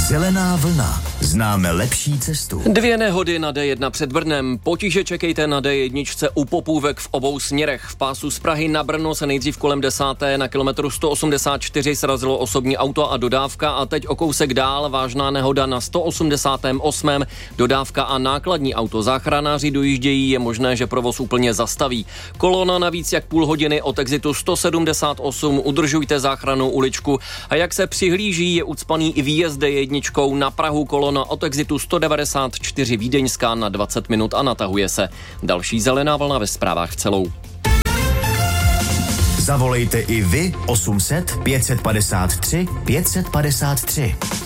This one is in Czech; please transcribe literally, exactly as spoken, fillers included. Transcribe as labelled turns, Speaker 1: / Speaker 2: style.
Speaker 1: Zelená vlna. Známe lepší cestu.
Speaker 2: Dvě nehody na D jedna před Brnem. Potíže čekejte na D jedna u Popůvek v obou směrech. V pásu z Prahy na Brno se nejdřív kolem desáté na kilometru sto osmdesát čtyři srazilo osobní auto a dodávka a teď o kousek dál vážná nehoda na sto osmdesátém osmém Dodávka a nákladní auto. Záchranáři dojíždějí, je možné, že provoz úplně zastaví. Kolona na víc jak půl hodiny od exitu sto sedmdesát osm. Udržujte záchrannou uličku. A jak se přihlíží, je ucpaný i výjezd D jedna na Prahu. Kolona od exitu sto devadesát čtyři Vídeňská na dvacet minut a natahuje se. Další zelená vlna ve zprávách celou.
Speaker 1: Zavolejte i vy osm set pět set padesát tři pět set padesát tři.